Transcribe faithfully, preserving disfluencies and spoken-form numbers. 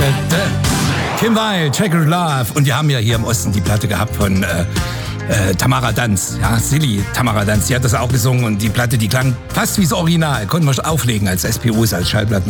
Kim Wilde, Checkered Love. Und wir haben ja hier im Osten die Platte gehabt von äh, äh, Tamara Danz. Ja, Silly Tamara Danz, die hat das auch gesungen. Und die Platte, die klang fast wie das Original. Konnten wir auflegen als S P Us, als Schallplatten.